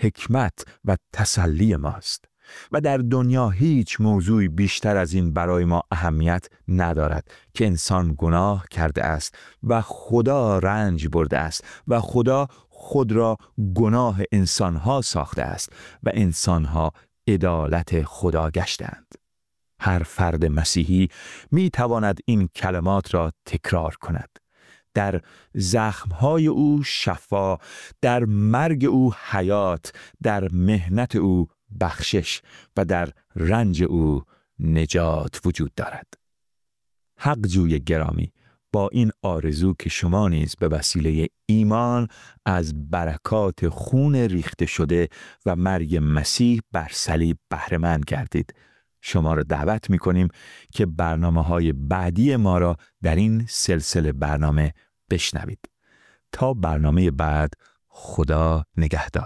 حکمت و تسلی ماست و در دنیا هیچ موضوعی بیشتر از این برای ما اهمیت ندارد که انسان گناه کرده است و خدا رنج برده است و خدا خود را گناه انسانها ساخته است و انسانها عدالت خدا گشتند. هر فرد مسیحی می تواند این کلمات را تکرار کند. در زخمهای او شفا، در مرگ او حیات، در محنت او بخشش و در رنج او نجات وجود دارد. حق جوی گرامی، با این آرزو که شما نیز به وسیله ایمان از برکات خون ریخته شده و مرگ مسیح بر صلیب بهره مند گردید، شما را دعوت می‌کنیم که برنامه‌های بعدی ما را در این سلسله برنامه بشنوید. تا برنامه بعد، خدا نگهدار.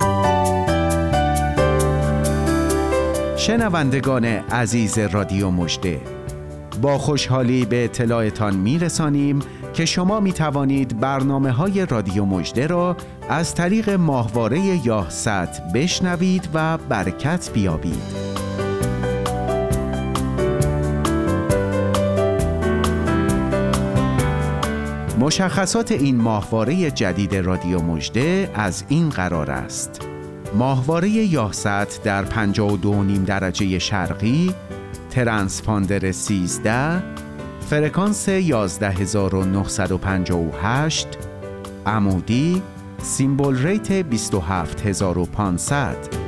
شنوندگان عزیز رادیو مژده، با خوشحالی به اطلاعتان میرسانیم که شما می توانید برنامه‌های رادیو مژده را از طریق ماهواره یاهصد بشنوید و برکت بیابید. مشخصات این ماهواره جدید رادیو مژده از این قرار است: ماهواره یاهصد در 52.5 درجه شرقی، ترانسپاندر 13، فرکانس 11958، عمودی، سیمبل ریت 27500.